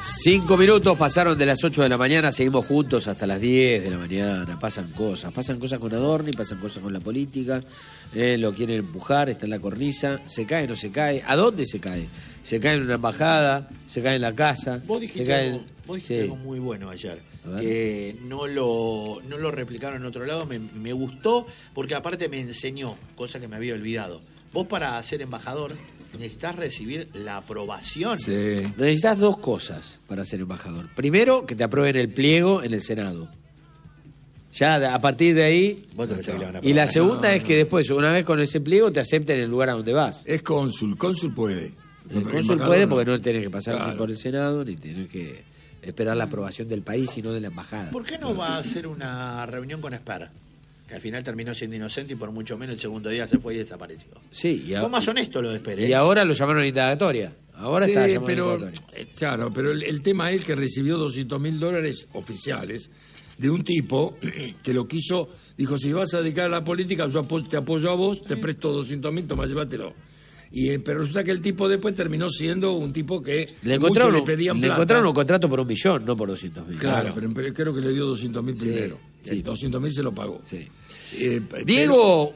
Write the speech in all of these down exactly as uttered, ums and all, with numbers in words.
Cinco minutos pasaron de las ocho de la mañana, seguimos juntos hasta las diez de la mañana. Pasan cosas, pasan cosas con Adorni, pasan cosas con la política. Eh, lo quieren empujar, está en la cornisa. ¿Se cae, no se cae? ¿A dónde se cae? ¿Se cae en una embajada? ¿Se cae en la casa? Vos dijiste, se cae algo, en... vos dijiste sí. algo muy bueno ayer, que no lo, no lo replicaron en otro lado. Me, me gustó porque aparte me enseñó, cosa que me había olvidado. Vos para ser embajador necesitas recibir la aprobación. Sí. Necesitas dos cosas para ser embajador. Primero, que te aprueben el pliego en el Senado. Ya a partir de ahí... Vos te pensás que le van a y la aprobar. segunda No, es no. que después, una vez con ese pliego, te acepten el lugar a donde vas. Es cónsul, cónsul puede. El cónsul Embajador puede no. porque no tenés que pasar Claro. ni por el Senado, ni tenés que esperar la aprobación del país, sino de la embajada. ¿Por qué no va a hacer una reunión con Esper? Que al final terminó siendo inocente y por mucho menos el segundo día se fue y desapareció. Sí, y, a- Fue más honesto lo de Esper, ¿eh? y ahora lo llamaron a indagatoria. Ahora Sí, está llamado a pero, indagatoria. eh, claro, pero el, el tema es que recibió doscientos mil dólares oficiales de un tipo que lo quiso, dijo, si vas a dedicar a la política, yo apo- te apoyo a vos, te presto doscientos mil, toma, llévatelo. Y, eh, pero resulta que el tipo después terminó siendo un tipo que Le muchos encontraron, le pedían le plata. encontraron un contrato por un millón, no por doscientos mil. Claro, pero, pero creo que le dio doscientos mil primero. sí. Sí, doscientos mil se lo pagó. Sí. Eh, pe- Diego,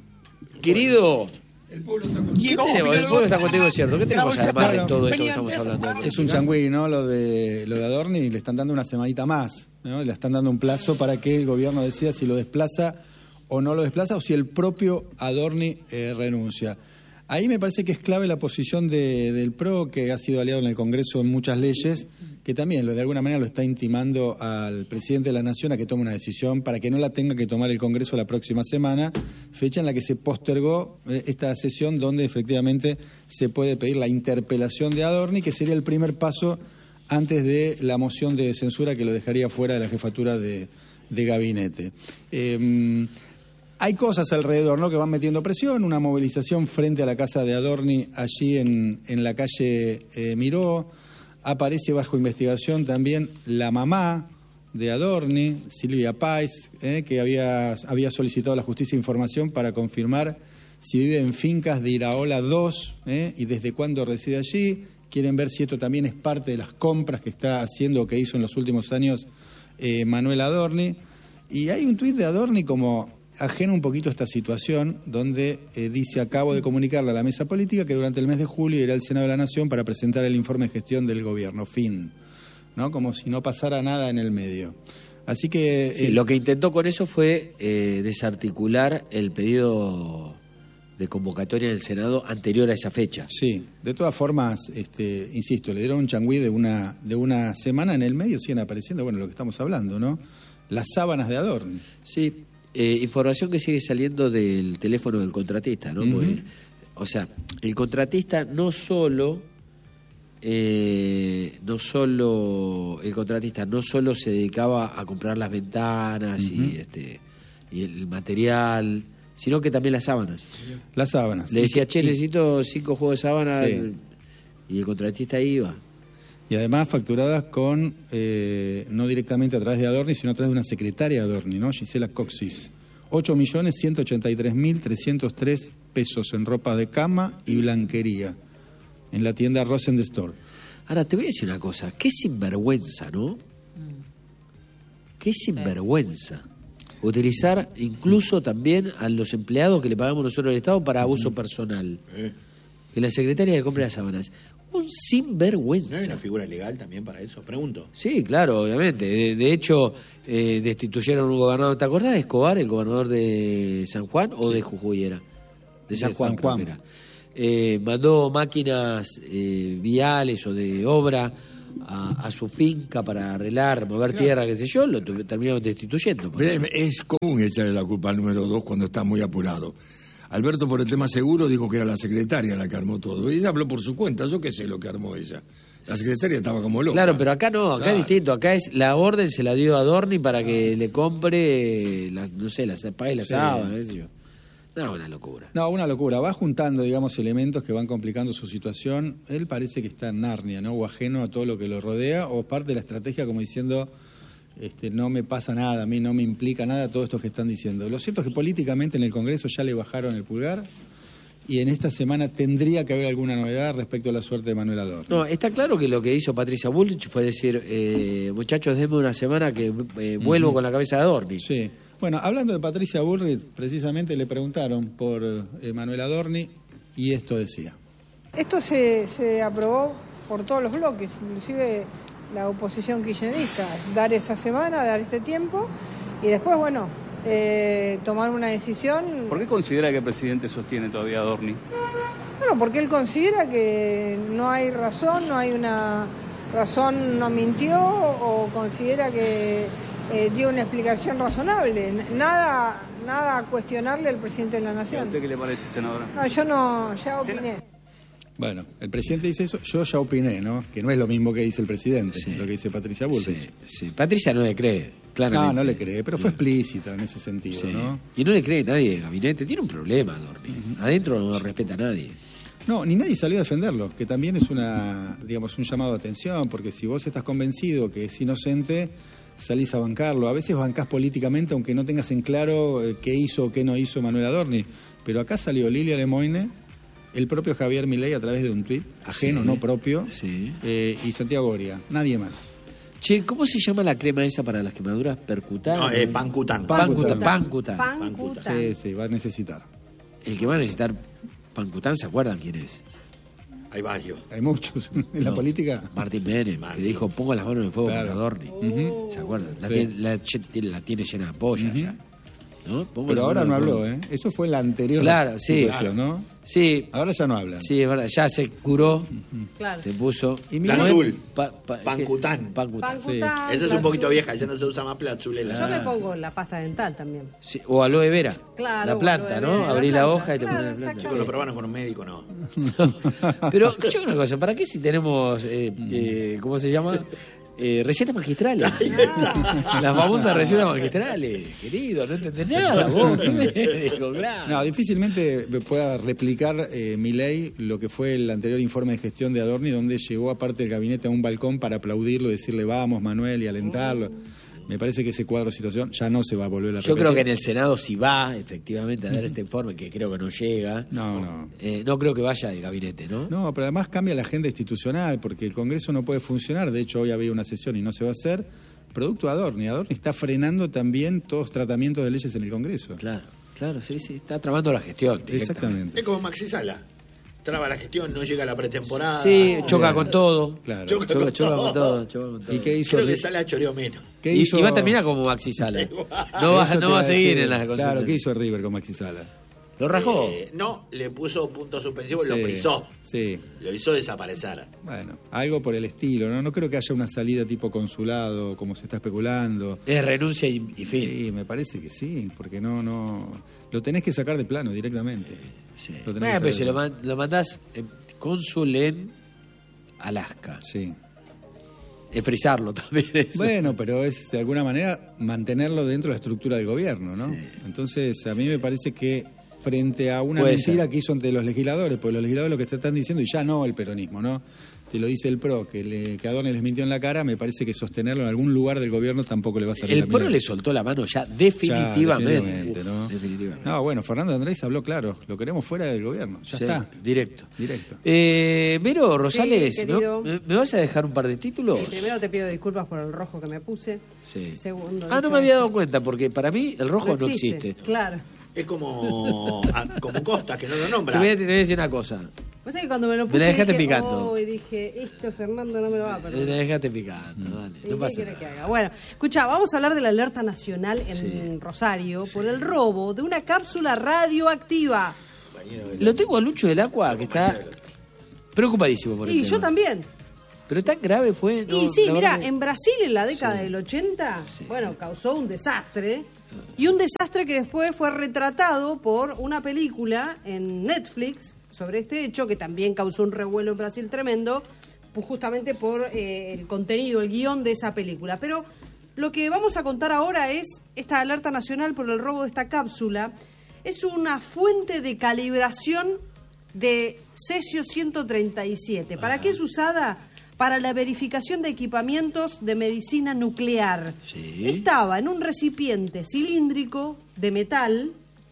querido, pero el pueblo está con- ¿qué Diego, tenemos? El pueblo está contigo, es cierto. ¿Qué tenemos Claro, además de claro. todo esto que Venía estamos antes, hablando? de es Es un política? changüí, ¿no? Lo de, lo de Adorni, le están dando una semanita más, ¿no? Le están dando un plazo para que el gobierno decida si lo desplaza o no lo desplaza o si el propio Adorni eh, renuncia. Ahí me parece que es clave la posición de, del P R O, que ha sido aliado en el Congreso en muchas leyes, que también lo, de alguna manera lo está intimando al presidente de la Nación a que tome una decisión para que no la tenga que tomar el Congreso la próxima semana, fecha en la que se postergó eh, esta sesión donde efectivamente se puede pedir la interpelación de Adorni, que sería el primer paso antes de la moción de censura que lo dejaría fuera de la jefatura de, de gabinete. Eh, Hay cosas alrededor, ¿no?, que van metiendo presión, una movilización frente a la casa de Adorni allí en, en la calle eh, Miró. Aparece bajo investigación también la mamá de Adorni, Silvia Pais, eh, que había, había solicitado a la justicia información para confirmar si vive en fincas de Iraola dos eh, y desde cuándo reside allí. Quieren ver si esto también es parte de las compras que está haciendo o que hizo en los últimos años eh, Manuel Adorni. Y hay un tuit de Adorni como ajeno un poquito a esta situación, donde eh, dice, acabo de comunicarle a la mesa política que durante el mes de julio irá al Senado de la Nación para presentar el informe de gestión del gobierno, fin, ¿no? Como si no pasara nada en el medio. Así que... Sí, eh, lo que intentó con eso fue eh, desarticular el pedido de convocatoria del Senado anterior a esa fecha. Sí, de todas formas, este, insisto, le dieron un changüí de una, de una semana, en el medio siguen apareciendo, bueno, lo que estamos hablando, ¿no? Las sábanas de Adorni. Sí, eh, información que sigue saliendo del teléfono del contratista, ¿no? Ujú. Porque, o sea, el contratista no solo, eh, no solo, el contratista no solo se dedicaba a comprar las ventanas Ujú. y este y el material, sino que también las sábanas. Las sábanas. Le decía, Y- che, y- necesito cinco juegos de sábanas, Sí. y el contratista iba. Y además facturadas con, eh, no directamente a través de Adorni, sino a través de una secretaria de Adorni, ¿no? Gisela Coxis. ocho millones ciento ochenta y tres mil trescientos tres pesos en ropa de cama y blanquería, en la tienda Rosen Store. Ahora, te voy a decir una cosa, qué sinvergüenza, ¿no? Qué sinvergüenza. Utilizar incluso también a los empleados que le pagamos nosotros al Estado para abuso personal. Que la secretaria le compre las sábanas. Un ¿No hay sinvergüenza. una figura legal también para eso? Pregunto. Sí, claro, obviamente. De, de hecho, eh, destituyeron a un gobernador. ¿Te acordás de Escobar, el gobernador de San Juan o de Jujuy era? De San De Juan, San creo Juan. que era. Eh, mandó máquinas eh, viales o de obra a, a su finca para arreglar, mover tierra, qué sé yo, lo tu- terminaron destituyendo. por eso. Ve, Es común echarle la culpa al número dos cuando está muy apurado. Alberto, por el tema seguro, dijo que era la secretaria la que armó todo. Y ella habló por su cuenta, yo qué sé lo que armó ella. La secretaria estaba como loca. Claro, pero acá no, acá Claro. es distinto. Acá es la orden se la dio a Adorni para que le compre, las, no sé, las pague las Sí. sábanas, qué sé yo. No, una locura. No, una locura. Va juntando, digamos, elementos que van complicando su situación. Él parece que está en Narnia, ¿no? O ajeno a todo lo que lo rodea, o parte de la estrategia como diciendo, este, no me pasa nada, a mí no me implica nada todo esto que están diciendo. Lo cierto es que políticamente en el Congreso ya le bajaron el pulgar y en esta semana tendría que haber alguna novedad respecto a la suerte de Manuel Adorni. No, está claro que lo que hizo Patricia Bullrich fue decir, eh, muchachos, denme una semana que eh, vuelvo uh-huh. con la cabeza de Adorni. Sí. Bueno, hablando de Patricia Bullrich, precisamente le preguntaron por eh, Manuel Adorni y esto decía. Esto se, se aprobó por todos los bloques, inclusive la oposición kirchnerista, dar esa semana, dar este tiempo y después, bueno, eh, tomar una decisión. ¿Por qué considera que el presidente sostiene todavía a Adorni? Bueno, porque él considera que no hay razón, no hay una razón, no mintió o considera que eh, dio una explicación razonable. Nada, nada a cuestionarle al presidente de la Nación. ¿A usted qué le parece, senadora? No, yo no, ya opiné. Bueno, el presidente dice eso, yo ya opiné, ¿no? Que no es lo mismo que dice el presidente, sí. lo que dice Patricia Bullrich. Sí, sí. Patricia no le cree, claramente. No, no le cree, pero fue explícita en ese sentido, sí. ¿no? Y no le cree nadie de gabinete, tiene un problema, Adorni. Uh-huh. Adentro no respeta a nadie. No, ni nadie salió a defenderlo, que también es una, digamos, un llamado de atención, porque si vos estás convencido que es inocente, salís a bancarlo. A veces bancás políticamente, aunque no tengas en claro qué hizo o qué no hizo Manuel Adorni. Pero acá salió Lilia Lemoine, el propio Javier Milei a través de un tuit, ajeno, sí, no propio, sí. eh, y Santiago Goria, nadie más. Che, ¿cómo se llama la crema esa para las quemaduras? ¿Percutan? No, eh, Pancután. Pancután. Pancután. Pancután. Sí, sí, va a necesitar. El que va a necesitar Pancután, ¿se acuerdan quién es? Hay varios. Hay muchos. ¿En no, la política? Martín Menem, Martín. Que dijo, pongo las manos en el fuego claro. con Adorni. Uh-huh. ¿Se acuerdan? La, sí. tiene, la, la tiene llena de polla uh-huh. ya. ¿No? Pero ahora no habló, ¿eh? Eso fue la anterior claro, sí, situación, ¿no? Sí. Ahora ya no hablan. Sí, es verdad. Ya se curó, claro. se puso... Y Platzul. Pa, pa, Pancután. Pancután. Sí. Esa es un poquito vieja, ya no se usa más Platzulela. Yo me pongo la pasta dental también. Sí, o aloe vera. Claro. La planta, ¿no? La Abrí planta. la hoja y te claro, pones la planta. Chicos, lo probaron con un médico, no. no. Pero, escuchame una cosa. ¿Para qué si tenemos, eh, eh, ¿cómo se llama? Eh, recetas magistrales. Ah. Las famosas recetas magistrales, querido, no entendés nada vos. ¿Qué me dijo? Claro. No, difícilmente pueda replicar eh, Milei lo que fue el anterior informe de gestión de Adorni, donde llegó aparte del gabinete a un balcón para aplaudirlo, decirle vamos Manuel y alentarlo. Me parece que ese cuadro de situación ya no se va a volver a repetir. Yo creo que en el Senado si va efectivamente a dar este informe, que creo que no llega. No, no. Eh, no creo que vaya del gabinete, ¿no? No, pero además cambia la agenda institucional, porque el Congreso no puede funcionar. De hecho, hoy había una sesión y no se va a hacer. Producto de Adorni. Adorni está frenando también todos tratamientos de leyes en el Congreso. Claro, claro, sí, sí. Está trabando la gestión. Exactamente. Es como Maxi Sala. Traba la gestión, no llega a la pretemporada. Sí, choca con todo. Claro. Choca, choca, con, choca todo. con todo. Choca con todo. ¿Y qué hizo? Creo que Sala choreó menos. ¿Qué y, hizo? y va a terminar como Maxi Sala. No va, no va a seguir decir, en las consultas. Claro, ¿qué hizo River con Maxi Sala? ¿Lo rajó? Eh, no, le puso punto suspensivo y sí, lo frizó. Sí. Lo hizo desaparecer. Bueno, algo por el estilo, ¿no? No creo que haya una salida tipo consulado, como se está especulando. Es renuncia y, y fin. Sí, me parece que sí, porque no, no... Lo tenés que sacar de plano directamente. Sí. Lo Bueno, pero si lo, man, lo mandás eh, cónsul en Alaska. Sí. Es frizarlo también. Eso. Bueno, pero es de alguna manera mantenerlo dentro de la estructura del gobierno, ¿no? Sí. Entonces, a mí me parece que frente a una Puede mentira ser. que hizo ante los legisladores, porque los legisladores lo que te están diciendo, y ya no el peronismo, ¿no? Te lo dice el PRO, que, le, que Adorni les mintió en la cara, me parece que sostenerlo en algún lugar del gobierno tampoco le va a salir. El PRO le soltó la mano ya definitivamente. Ya, definitivamente, ¿no? Uf, definitivamente. No, bueno, Fernando Andrés habló claro, lo queremos fuera del gobierno, ya sí, está. Directo. Directo. Eh, Vero Rosales, sí, ¿no? ¿Me, ¿me vas a dejar un par de títulos? Sí, primero te pido disculpas por el rojo que me puse. Sí. Segundo, ah, no me había dado cuenta, porque para mí el rojo no existe. No existe. Claro. Es como, a, como Costa, que no lo nombra. Te voy, a, te voy a decir una cosa. Pues es que cuando me lo puse me la dejaste dije, picando. Oh, y dije, esto Fernando no me lo va a perder. Me la dejaste picando, dale. ¿Y No qué pasa quiere nada. que haga? Bueno, escucha, vamos a hablar de la alerta nacional en sí. Rosario por el robo de una cápsula radioactiva. Lo tengo a Lucho del Agua, que está preocupadísimo por Y el yo tema. también. Pero tan grave fue. No, y sí, mira, que... en Brasil en la década sí. del ochenta, sí. bueno, causó un desastre. Y un desastre que después fue retratado por una película en Netflix sobre este hecho, que también causó un revuelo en Brasil tremendo, pues justamente por eh, el contenido, el guión de esa película. Pero lo que vamos a contar ahora es esta alerta nacional por el robo de esta cápsula. Es una fuente de calibración de cesio ciento treinta y siete. ¿Para qué es usada? Para la verificación de equipamientos de medicina nuclear. Sí. Estaba en un recipiente cilíndrico de metal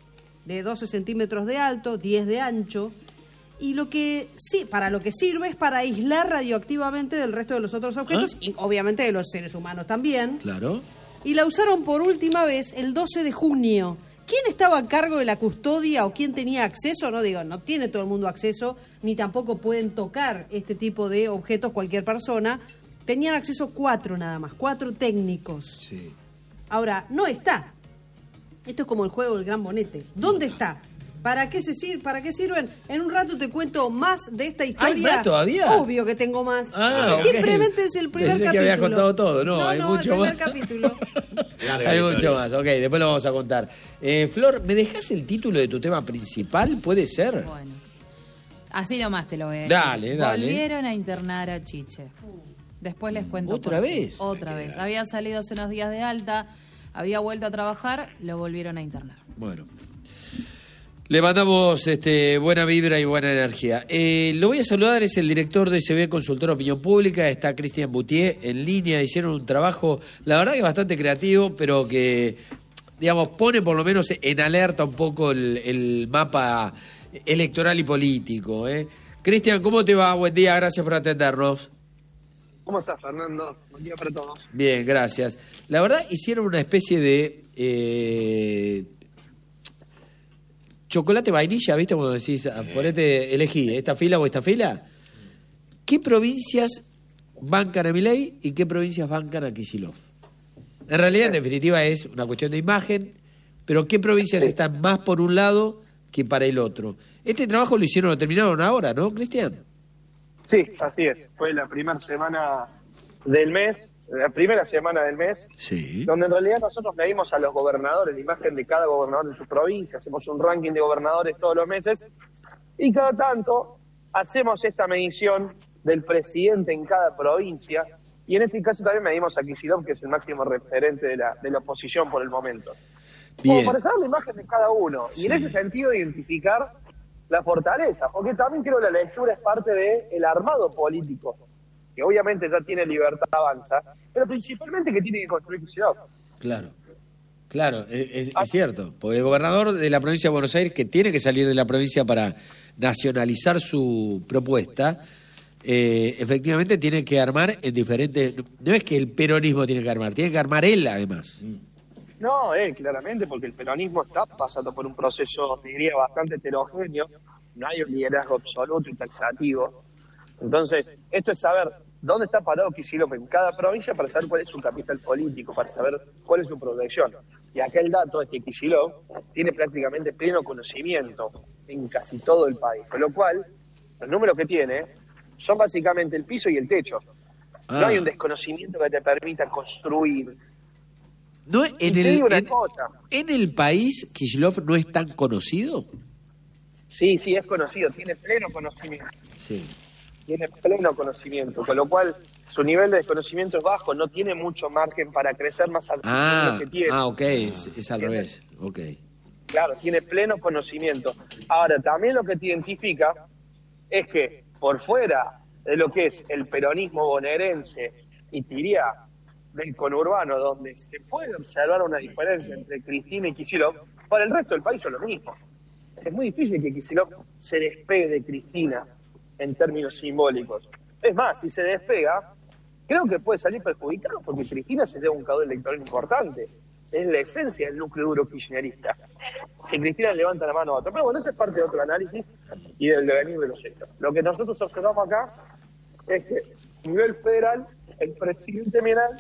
de doce centímetros de alto, diez de ancho, y lo que sí, para lo que sirve es para aislar radioactivamente del resto de los otros objetos, ¿Ah? y obviamente de los seres humanos también. Claro. Y la usaron por última vez el doce de junio. ¿Quién estaba a cargo de la custodia o quién tenía acceso? No digo, no tiene todo el mundo acceso, ni tampoco pueden tocar este tipo de objetos cualquier persona. Tenían acceso cuatro nada más, cuatro técnicos. Sí. Ahora, no está. Esto es como el juego del gran bonete. ¿Dónde está? ¿Para qué se sir- ¿Para qué sirven? En un rato te cuento más de esta historia. ¿Hay más todavía? Obvio que tengo más. Ah, Simplemente okay. es el primer Pensé capítulo. que había contado todo. No, no, hay no, mucho el primer más. capítulo. Hay mucho más. Ok, después lo vamos a contar. Eh, Flor, ¿me dejás el título de tu tema principal? ¿Puede ser? Bueno. Así nomás te lo voy a decir. Dale, dale. Volvieron a internar a Chiche. Después les cuento. ¿Otra por qué. vez? Otra vez. Había salido hace unos días de alta, había vuelto a trabajar, lo volvieron a internar. Bueno. Le mandamos este, buena vibra y buena energía. Eh, lo voy a saludar, es el director de S B Consultor Opinión Pública, está Cristian Boutier en línea, hicieron un trabajo, la verdad que bastante creativo, pero que, digamos, pone por lo menos en alerta un poco el, el mapa electoral y político. ¿eh? Cristian, ¿cómo te va? Buen día, gracias por atendernos. ¿Cómo estás, Fernando? Buen día para todos. Bien, gracias. La verdad hicieron una especie de... Eh, chocolate vainilla, ¿viste? Cuando decís, ponete, elegí esta fila o esta fila. ¿Qué provincias bancan a Milei y qué provincias bancan a Kicillof? En realidad, en definitiva, es una cuestión de imagen, pero ¿qué provincias sí. están más por un lado que para el otro? Este trabajo lo hicieron, lo terminaron ahora, ¿no, Cristian? Sí, así es. Fue la primera semana del mes, la primera semana del mes, sí. donde en realidad nosotros medimos a los gobernadores, la imagen de cada gobernador en su provincia, hacemos un ranking de gobernadores todos los meses, y cada tanto hacemos esta medición del presidente en cada provincia, y en este caso también medimos a Kicillof, que es el máximo referente de la, de la oposición por el momento. Bien. Como para saber la imagen de cada uno, y sí. en ese sentido identificar la fortaleza, porque también creo que la lectura es parte del armado político, que obviamente ya tiene Libertad Avanza, pero principalmente que tiene que construir Kicillof. Claro, claro, es, es cierto, porque el gobernador de la provincia de Buenos Aires, que tiene que salir de la provincia para nacionalizar su propuesta, eh, efectivamente tiene que armar en diferentes... No es que el peronismo tiene que armar, tiene que armar él además. No, él claramente, porque el peronismo está pasando por un proceso, diría, bastante heterogéneo, no hay un liderazgo absoluto y taxativo. Entonces, esto es saber dónde está parado Kicillof en cada provincia para saber cuál es su capital político, para saber cuál es su proyección. Y acá el dato es que Kicillof tiene prácticamente pleno conocimiento en casi todo el país, con lo cual los números que tiene son básicamente el piso y el techo. Ah. No hay un desconocimiento que te permita construir. No, en, y te el, digo una en, cosa. ¿En el país Kicillof no es tan conocido? Sí, sí, es conocido, tiene pleno conocimiento. Sí. Tiene pleno conocimiento, con lo cual su nivel de desconocimiento es bajo, no tiene mucho margen para crecer más allá ah, de lo que tiene. Ah, ok, es, es al ¿Tiene? revés, ok. Claro, tiene pleno conocimiento. Ahora, también lo que te identifica es que por fuera de lo que es el peronismo bonaerense y diría del conurbano, donde se puede observar una diferencia entre Cristina y Kicillof, para el resto del país es lo mismo. Es muy difícil que Kicillof se despegue de Cristina en términos simbólicos. Es más, si se despega, creo que puede salir perjudicado porque Cristina se lleva un caudal electoral importante. Es la esencia del núcleo duro kirchnerista. Si Cristina levanta la mano a otro. Pero bueno, esa es parte de otro análisis y del devenir de los hechos. Lo que nosotros observamos acá es que a nivel federal, el presidente Milei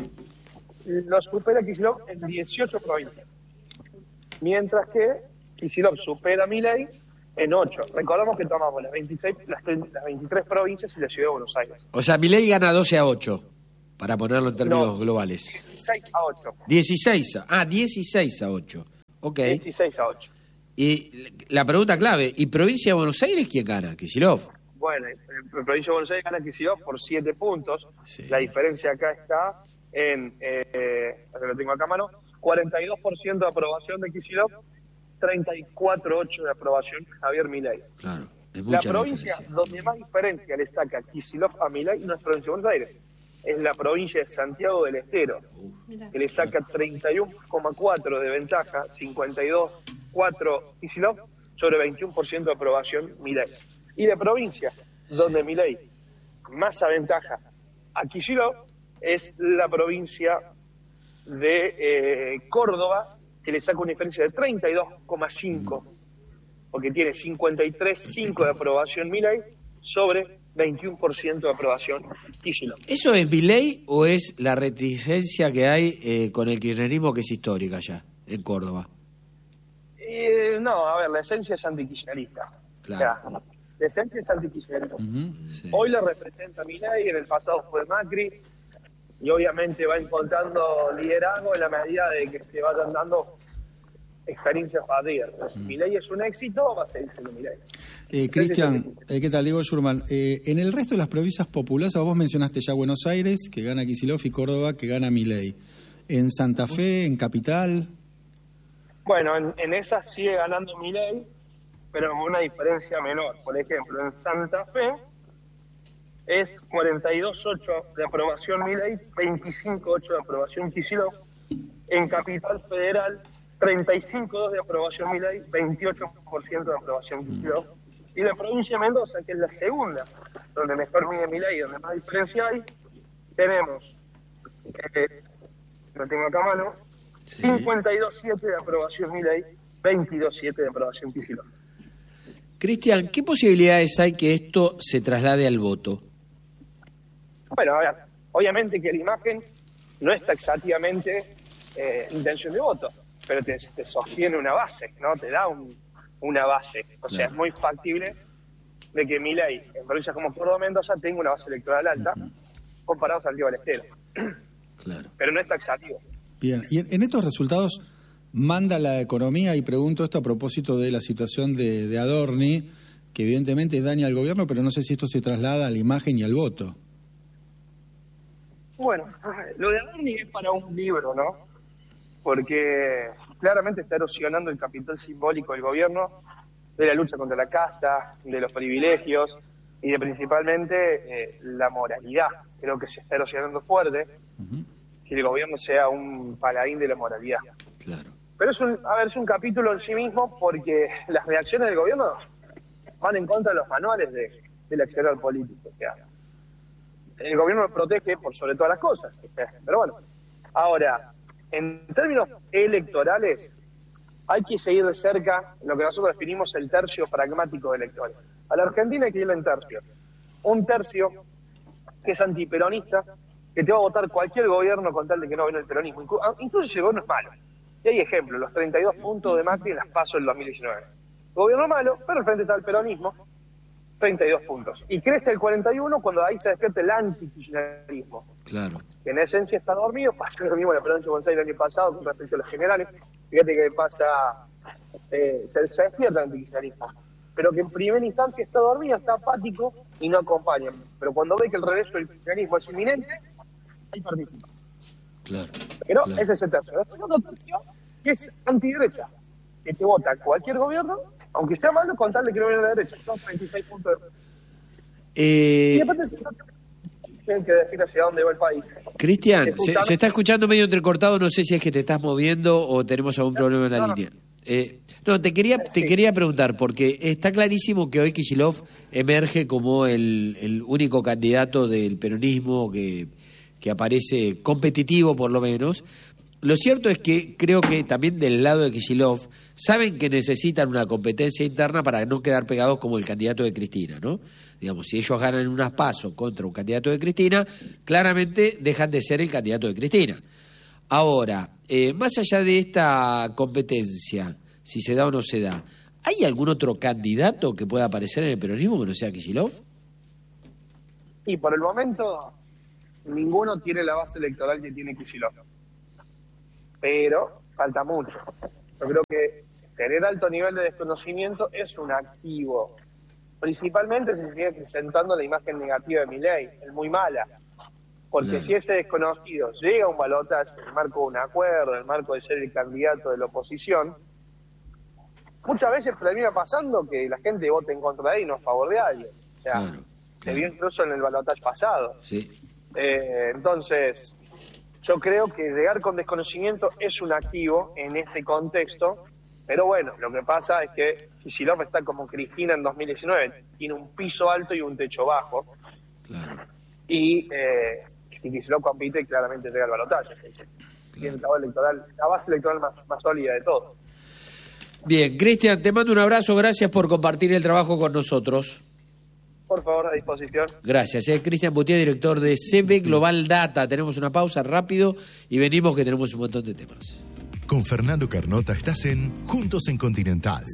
lo supera a Kicillof en dieciocho provincias. Mientras que Kicillof supera a Milei en ocho. Recordamos que tomamos las veintiséis, las, las veintitrés provincias y la ciudad de Buenos Aires. O sea, Milei gana doce a ocho, para ponerlo en términos no, globales. dieciséis a ocho. dieciséis, ah, dieciséis a ocho. Ok. dieciséis a ocho. Y la pregunta clave, ¿y provincia de Buenos Aires quién gana? ¿Kicillof? Bueno, en provincia de Buenos Aires gana Kicillof por siete puntos. Sí. La diferencia acá está en, eh, lo tengo acá a mano, cuarenta y dos por ciento de aprobación de Kicillof, treinta y cuatro coma ocho por ciento de aprobación Javier Milei. Claro, es mucha la provincia diferencia. donde más diferencia le saca Kicillof a Milei no es provincia de Buenos Aires, es la provincia de Santiago del Estero, que le saca treinta y uno coma cuatro de ventaja, cincuenta y dos cuatro Kicillof sobre veintiuno por ciento de aprobación Milei. Y de provincia, donde sí. Milei más aventaja a Kicillof, es la provincia de eh, Córdoba, que le saca una diferencia de treinta y dos coma cinco, porque tiene cincuenta y tres coma cinco de aprobación Milei sobre veintiuno por ciento de aprobación Kicillof. ¿Eso es Milei o es la reticencia que hay eh, con el kirchnerismo, que es histórica ya, en Córdoba? Eh, no, a ver, la esencia es antikirchnerista. Claro. O sea, la esencia es antikirchnerista. Uh-huh, sí. Hoy lo representa Milei, en el pasado fue Macri, y obviamente va encontrando liderazgo en la medida de que se vayan dando experiencias partidas. Uh-huh. Milei es un éxito, va a seguir siendo Milei. Eh, Cristian, eh, ¿qué tal? Diego Schurman. Eh, en el resto de las provincias populosas, vos mencionaste ya Buenos Aires, que gana Kicillof, y Córdoba, que gana Milei. ¿En Santa Fe, en Capital? Bueno, en, en esas sigue ganando Milei, pero con una diferencia menor. Por ejemplo, en Santa Fe es cuarenta y dos coma ocho de aprobación Milei, veinticinco coma ocho de aprobación Kicillof. En Capital Federal, treinta y cinco coma dos de aprobación Milei, veintiocho por ciento de aprobación Kicillof. Y la provincia de Mendoza, que es la segunda, donde mejor mide Milei y donde más diferencia hay, tenemos, eh, lo tengo acá a mano, sí. cincuenta y dos coma siete de aprobación Milei, veintidós coma siete de aprobación Kicillof. Cristian, ¿qué posibilidades hay que esto se traslade al voto? Bueno, a ver, obviamente que la imagen no es taxativamente eh, intención de voto, pero te, te sostiene una base, ¿no? Te da un, una base. O sea, claro. Es muy factible de que Milei, en provincias como Córdoba, Mendoza, tenga una base electoral alta, uh-huh. comparado a Santiago del Estero. Claro. Pero no es taxativo. Bien, y en, en estos resultados manda la economía, y pregunto esto a propósito de la situación de, de Adorni, que evidentemente daña al gobierno, pero no sé si esto se traslada a la imagen y al voto. Bueno, lo de Adorni es para un libro, ¿no? Porque claramente está erosionando el capital simbólico del gobierno, de la lucha contra la casta, de los privilegios y de principalmente eh, la moralidad. Creo que se está erosionando fuerte, uh-huh. que el gobierno sea un paladín de la moralidad. Claro. Pero es un, a ver, es un capítulo en sí mismo, porque las reacciones del gobierno van en contra de los manuales de, del exterior político. O sea, el gobierno lo protege por sobre todas las cosas. O sea, pero bueno, ahora, en términos electorales, hay que seguir de cerca lo que nosotros definimos el tercio pragmático de electores. A la Argentina hay que irle en tercio. Un tercio que es antiperonista, que te va a votar cualquier gobierno con tal de que no viene el peronismo, incluso si el gobierno es malo. Y hay ejemplos, los treinta y dos puntos de Macri en las PASO del dos mil diecinueve. Gobierno malo, pero al frente está el peronismo, treinta y dos puntos. Y crece el cuarenta y uno cuando ahí se despierta el antikirchnerismo. Claro. Que en esencia está dormido, pasa lo mismo en la provincia de Buenos Aires el año pasado con respecto a los generales. Fíjate que pasa, eh, se, se despierta el antikirchnerismo, pero que en primera instancia está dormido, está apático y no acompaña. Pero cuando ve que el regreso del kirchnerismo es inminente, ahí participa. Claro. Pero claro. ese es el tercio. Después otro tercio que es antiderecha, que te vota cualquier gobierno, aunque sea malo, con tal de que no viene a la derecha. Son treinta y seis puntos de... Eh... Y después tienen que decir hacia dónde va el país. Cristian, se, se está escuchando medio entrecortado, no sé si es que te estás moviendo o tenemos algún problema en la no, línea. Eh, no, te quería te sí. quería preguntar, porque está clarísimo que hoy Kicillof emerge como el, el único candidato del peronismo que, que aparece competitivo, por lo menos. Lo cierto es que creo que también del lado de Kicillof saben que necesitan una competencia interna para no quedar pegados como el candidato de Cristina, ¿no? Digamos, si ellos ganan unas pasos contra un candidato de Cristina, claramente dejan de ser el candidato de Cristina. Ahora, eh, más allá de esta competencia, si se da o no se da, ¿hay algún otro candidato que pueda aparecer en el peronismo que no sea Kicillof? Y por el momento, ninguno tiene la base electoral que tiene Kicillof. Pero falta mucho. Yo creo que tener alto nivel de desconocimiento es un activo. Principalmente si se sigue presentando la imagen negativa de Milei, es muy mala. Porque claro. si ese desconocido llega a un balotaje en el marco de un acuerdo, en el marco de ser el candidato de la oposición, muchas veces termina pasando que la gente vota en contra de él y no a favor de alguien. O sea, claro, claro. se vio incluso en el balotaje pasado. Sí. Eh, entonces, yo creo que llegar con desconocimiento es un activo en este contexto Pero bueno, lo que pasa es que Kicillof está como Cristina en dos mil diecinueve, tiene un piso alto y un techo bajo. Claro. Y eh, si Kicillof compite, claramente llega al balotaje. Tiene la base electoral, la base electoral más, más sólida de todo. Bien, Cristian, te mando un abrazo, gracias por compartir el trabajo con nosotros. Por favor, a disposición. Gracias. Es Cristian Boutier, director de C B Global Data. Tenemos una pausa rápido y venimos que tenemos un montón de temas. Con Fernando Carnota estás en Juntos en Continental.